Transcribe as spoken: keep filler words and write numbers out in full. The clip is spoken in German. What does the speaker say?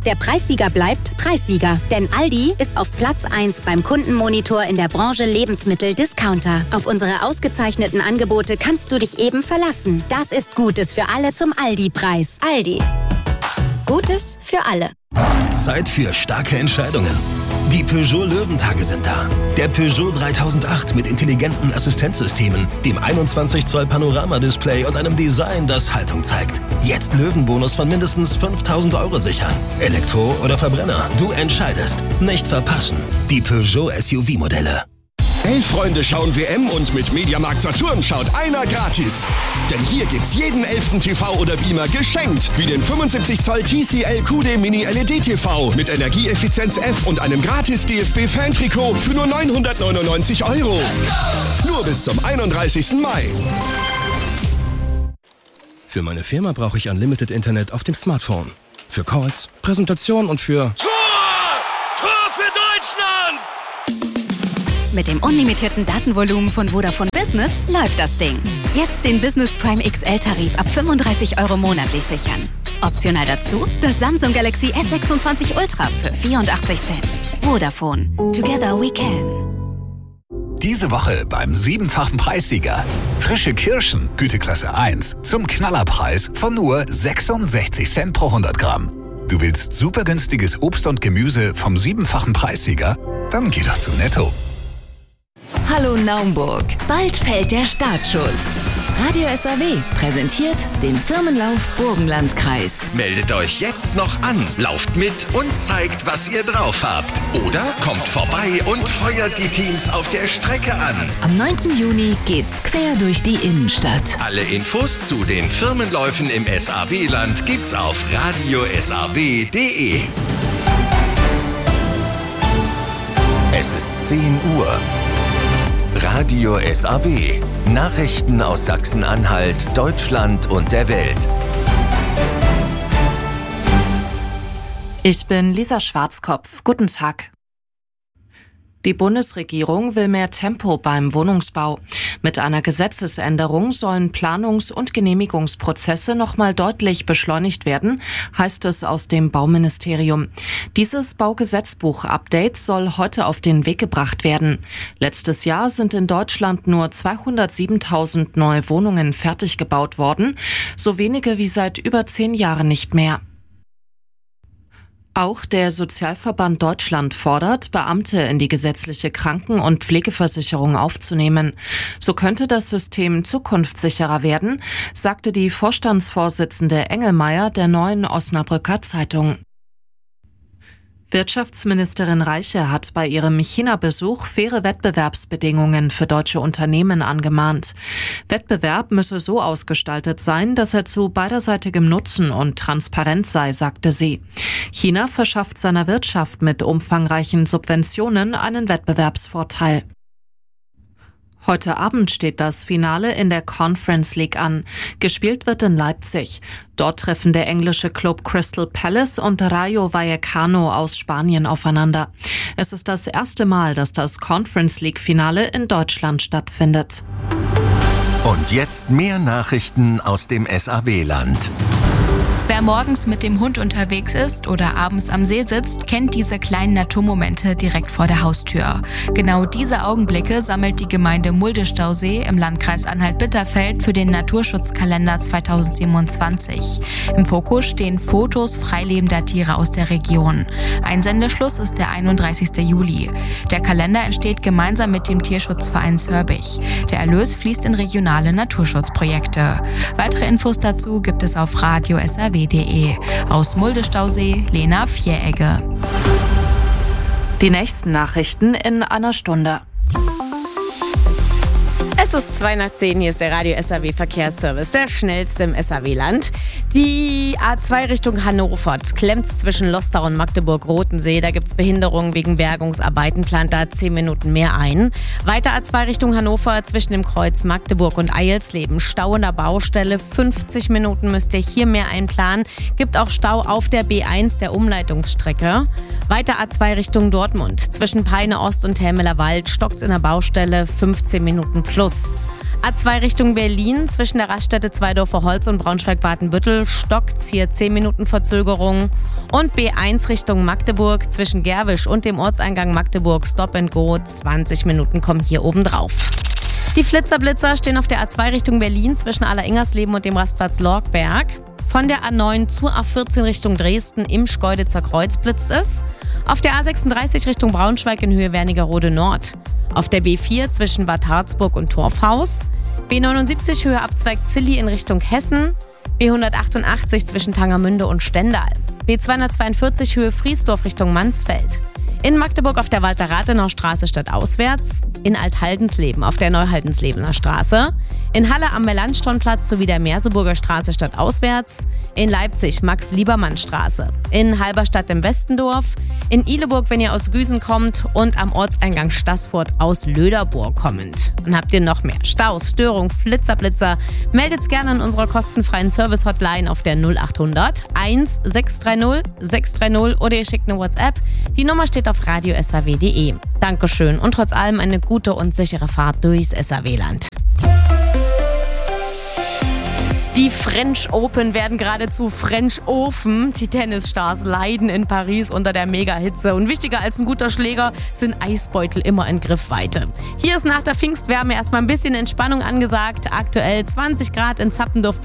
Der Preissieger bleibt Preissieger. Denn Aldi ist auf Platz eins beim Kundenmonitor in der Branche Lebensmittel-Discounter. Auf unsere ausgezeichneten Angebote kannst du dich eben verlassen. Das ist Gutes für alle zum Aldi-Preis. Aldi. Gutes für alle. Zeit für starke Entscheidungen. Die Peugeot Löwentage sind da. Der Peugeot dreitausendacht mit intelligenten Assistenzsystemen, dem einundzwanzig Zoll Panoramadisplay und einem Design, das Haltung zeigt. Jetzt Löwenbonus von mindestens fünftausend Euro sichern. Elektro oder Verbrenner, du entscheidest. Nicht verpassen. Die Peugeot S U V-Modelle. Elf Freunde schauen W M und mit Mediamarkt Saturn schaut einer gratis. Denn hier gibt's jeden elften T V oder Beamer geschenkt. Wie den fünfundsiebzig Zoll T C L Q D Mini L E D T V mit Energieeffizienz F und einem gratis D F B-Fan-Trikot für nur neunhundertneunundneunzig Euro. Nur bis zum einunddreißigsten Mai. Für meine Firma brauche ich Unlimited Internet auf dem Smartphone. Für Calls, Präsentation und für... Tor! Tor für Deutschland! Mit dem unlimitierten Datenvolumen von Vodafone Business läuft das Ding. Jetzt den Business Prime X L-Tarif ab fünfunddreißig Euro monatlich sichern. Optional dazu das Samsung Galaxy S sechsundzwanzig Ultra für vierundachtzig Cent. Vodafone. Together we can. Diese Woche beim siebenfachen Preissieger. Frische Kirschen, Güteklasse eins, zum Knallerpreis von nur sechsundsechzig Cent pro hundert Gramm. Du willst super günstiges Obst und Gemüse vom siebenfachen Preissieger? Dann geh doch zu Netto. Hallo Naumburg, bald fällt der Startschuss. Radio S A W präsentiert den Firmenlauf Burgenlandkreis. Meldet euch jetzt noch an, lauft mit und zeigt, was ihr drauf habt. Oder kommt vorbei und feuert die Teams auf der Strecke an. Am neunten Juni geht's quer durch die Innenstadt. Alle Infos zu den Firmenläufen im S A W-Land gibt's auf radio s a w punkt d e. Es ist zehn Uhr. Radio S A W. Nachrichten aus Sachsen-Anhalt, Deutschland und der Welt. Ich bin Lisa Schwarzkopf. Guten Tag. Die Bundesregierung will mehr Tempo beim Wohnungsbau. Mit einer Gesetzesänderung sollen Planungs- und Genehmigungsprozesse nochmal deutlich beschleunigt werden, heißt es aus dem Bauministerium. Dieses Baugesetzbuch-Update soll heute auf den Weg gebracht werden. Letztes Jahr sind in Deutschland nur zweihundertsiebentausend neue Wohnungen fertig gebaut worden, so wenige wie seit über zehn Jahren nicht mehr. Auch der Sozialverband Deutschland fordert, Beamte in die gesetzliche Kranken- und Pflegeversicherung aufzunehmen. So könnte das System zukunftssicherer werden, sagte die Vorstandsvorsitzende Engelmeier der Neuen Osnabrücker Zeitung. Wirtschaftsministerin Reiche hat bei ihrem China-Besuch faire Wettbewerbsbedingungen für deutsche Unternehmen angemahnt. Wettbewerb müsse so ausgestaltet sein, dass er zu beiderseitigem Nutzen und Transparenz sei, sagte sie. China verschafft seiner Wirtschaft mit umfangreichen Subventionen einen Wettbewerbsvorteil. Heute Abend steht das Finale in der Conference League an. Gespielt wird in Leipzig. Dort treffen der englische Club Crystal Palace und Rayo Vallecano aus Spanien aufeinander. Es ist das erste Mal, dass das Conference League Finale in Deutschland stattfindet. Und jetzt mehr Nachrichten aus dem S A W-Land. Wer morgens mit dem Hund unterwegs ist oder abends am See sitzt, kennt diese kleinen Naturmomente direkt vor der Haustür. Genau diese Augenblicke sammelt die Gemeinde Mulde-Stausee im Landkreis Anhalt-Bitterfeld für den Naturschutzkalender zweitausendsiebenundzwanzig. Im Fokus stehen Fotos freilebender Tiere aus der Region. Einsendeschluss ist der einunddreißigste Juli. Der Kalender entsteht gemeinsam mit dem Tierschutzverein Zörbich. Der Erlös fließt in regionale Naturschutzprojekte. Weitere Infos dazu gibt es auf Radio S A W punkt d e. Aus Mulde-Stausee, Lena Vieregge. Die nächsten Nachrichten in einer Stunde. Es ist zwei nach zehn, hier ist der Radio S A W Verkehrsservice, der schnellste im S A W-Land. Die A zwei Richtung Hannover klemmt zwischen Lostar und Magdeburg-Rotensee. Da gibt es Behinderungen wegen Bergungsarbeiten, plant da zehn Minuten mehr ein. Weiter A zwei Richtung Hannover zwischen dem Kreuz Magdeburg und Eilsleben. Stau in der Baustelle, fünfzig Minuten müsst ihr hier mehr einplanen. Gibt auch Stau auf der B eins, der Umleitungsstrecke. Weiter A zwei Richtung Dortmund. Zwischen Peine Ost und Helmeler Wald stockt's in der Baustelle, fünfzehn Minuten plus. A zwei Richtung Berlin zwischen der Raststätte Zweidorfer Holz und Braunschweig-Badenbüttel stockt's hier zehn Minuten Verzögerung. Und B eins Richtung Magdeburg zwischen Gerwisch und dem Ortseingang Magdeburg Stop and Go. zwanzig Minuten kommen hier oben drauf. Die Flitzerblitzer stehen auf der A zwei Richtung Berlin zwischen Aller-Ingersleben und dem Rastplatz Lorgberg. Von der A neun zur A vierzehn Richtung Dresden im Schkeuditzer Kreuz blitzt es. Auf der A sechsunddreißig Richtung Braunschweig in Höhe Wernigerode Nord. Auf der B vier zwischen Bad Harzburg und Torfhaus. B neunundsiebzig Höhe Abzweig Zilli in Richtung Hessen. B hundertachtundachtzig zwischen Tangermünde und Stendal. B zweihundertzweiundvierzig Höhe Friesdorf Richtung Mansfeld. In Magdeburg auf der Walter-Rathenau Straße stadtauswärts, in Althaldенsleben auf der Neuhaldenslebener Straße, in Halle am Melanchthonplatz sowie der Merseburger Straße stadtauswärts, in Leipzig Max-Liebermann-Straße, in Halberstadt im Westendorf, in Ihleburg, wenn ihr aus Güsen kommt und am Ortseingang Staßfurt aus Löderbohr kommend. Und habt ihr noch mehr Staus, Störung, Flitzerblitzer, meldet's gerne an unserer kostenfreien Service-Hotline auf der null achthundert eins sechs drei null sechs drei null oder ihr schickt eine WhatsApp. Die Nummer steht auf radio s a w punkt d e. Dankeschön und trotz allem eine gute und sichere Fahrt durchs S A W-Land. Die French Open werden geradezu French Ofen. Die Tennisstars leiden in Paris unter der Mega-Hitze. Und wichtiger als ein guter Schläger sind Eisbeutel immer in Griffweite. Hier ist nach der Pfingstwärme erstmal ein bisschen Entspannung angesagt. Aktuell zwanzig Grad in Zappendorf